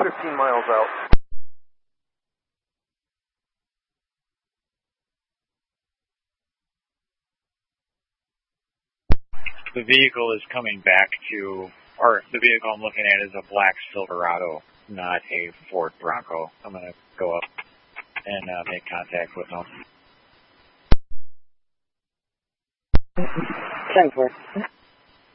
15 miles out. The vehicle is coming back to, or the vehicle I'm looking at is a black Silverado, not a Ford Bronco. I'm going to go up and make contact with them. 10-4.